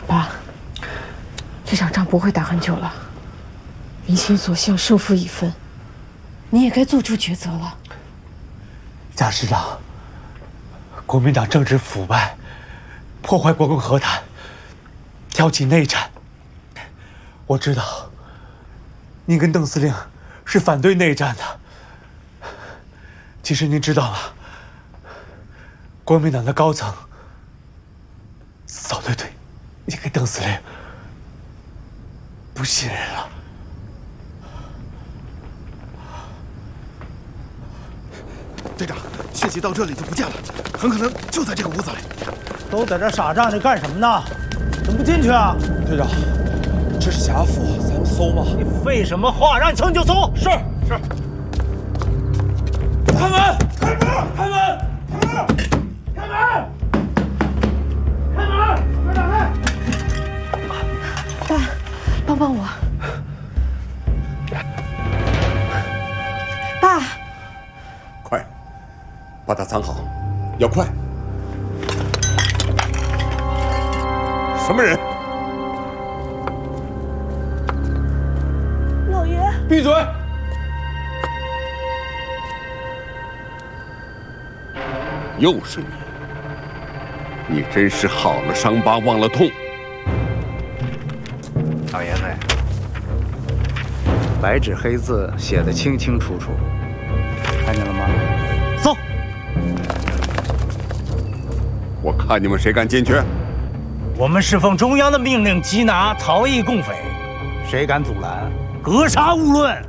爸，这场仗不会打很久了，民心所向，胜负已分，你也该做出抉择了。 贾师长，国民党政治腐败，破坏国共和谈，挑起内战。我知道，您跟邓司令是反对内战的。其实您知道吗？国民党的高层早对你跟邓司令不信任了。 队长，血迹到这里就不见了，很可能就在这个屋子里。 都在这傻站着干什么呢？怎么不进去啊？ 队长，这是贾府，咱们搜吗？ 你废什么话？让你搜你就搜。是。开门！开门！开门！开门！开门！快打开！ 爸，帮帮我。爸， 快，把它藏好，要快。什么人？ 老爷， 闭嘴！ 又是你！你真是好了伤疤忘了痛。 老爷子，白纸黑字写的清清楚楚，看见了吗？ 搜！ 我看你们谁敢进去？ 我们是奉中央的命令缉拿逃逸共匪，谁敢阻拦，格杀勿论。